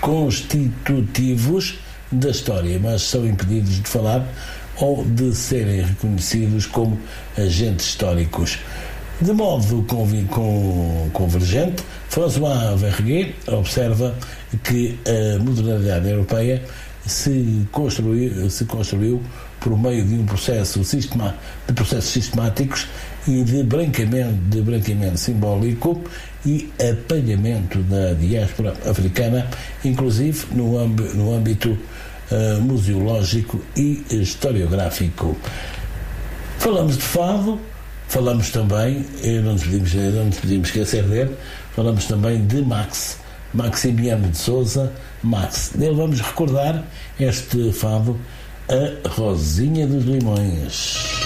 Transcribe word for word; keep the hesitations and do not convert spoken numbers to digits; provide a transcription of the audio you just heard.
constitutivos da história, mas são impedidos de falar ou de serem reconhecidos como agentes históricos. De modo convergente, François Vergé observa que a modernidade europeia se construiu, se construiu por meio de um processo sistema, de processos sistemáticos e de branqueamento, de branqueamento simbólico e apanhamento da diáspora africana, inclusive no, âmbito, no âmbito uh, museológico e historiográfico. Falamos de fado, falamos também, não nos podíamos, não nos podíamos esquecer dele, falamos também de Max, Maximiano de Souza, Max. Dele vamos recordar este fado, A Rosinha dos Limões.